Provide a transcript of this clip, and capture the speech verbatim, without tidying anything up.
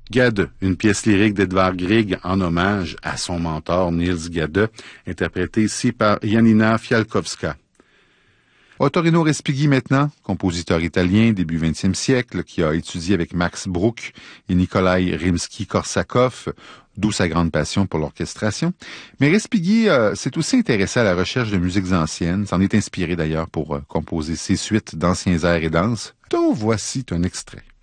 Gade, une pièce lyrique d'Edvard Grieg en hommage à son mentor Niels Gade, interprétée ici par Janina Fialkowska. Ottorino Respighi maintenant, compositeur italien début vingtième siècle, qui a étudié avec Max Bruch et Nikolai Rimsky-Korsakov, d'où sa grande passion pour l'orchestration. Mais Respighi euh, s'est aussi intéressé à la recherche de musiques anciennes, s'en est inspiré d'ailleurs pour euh, composer ses suites d'anciens airs et danses, dont voici un extrait.